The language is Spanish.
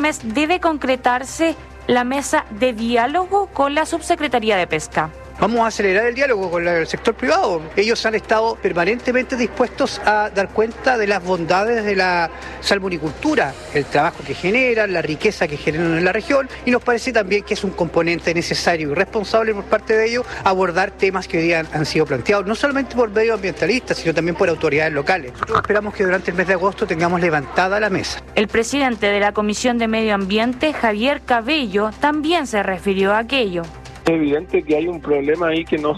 mes debe concretarse la mesa de diálogo con la Subsecretaría de Pesca. Vamos a acelerar el diálogo con el sector privado. Ellos han estado permanentemente dispuestos a dar cuenta de las bondades de la salmonicultura, el trabajo que generan, la riqueza que generan en la región, y nos parece también que es un componente necesario y responsable por parte de ellos abordar temas que hoy día han sido planteados, no solamente por medioambientalistas, sino también por autoridades locales. Nosotros esperamos que durante el mes de agosto tengamos levantada la mesa. El presidente de la Comisión de Medio Ambiente, Javier Cabello, también se refirió a aquello. Es evidente que hay un problema ahí que no